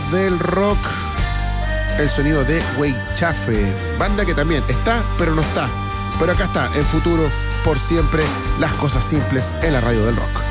del rock, el sonido de Weichafe, banda que también está, pero no está. Pero acá está, en futuro, por siempre, las cosas simples en la radio del rock.